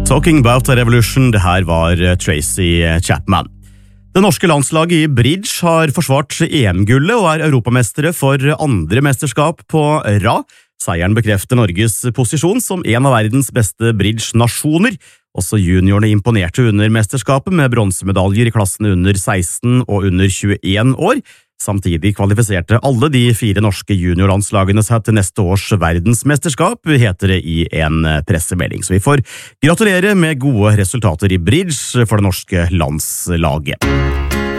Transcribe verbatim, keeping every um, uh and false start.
Talking about a revolution, det her var Tracy Chapman. Det norske landslaget i bridge har forsvart E M-gullet og er europamestere for andre mesterskap på rad. Seieren bekrefter Norges posisjon som en av verdens beste bridge-nasjoner. Også juniorene imponerte under mesterskapet med bronsemedaljer i klassene under seksten og under tjueen år. Samtidig kvalifiserte alle de fire norske juniorlandslagene seg til neste års verdensmesterskap, heter det i en pressemelding. Så vi får gratulere med gode resultater i bridge for det norske landslaget.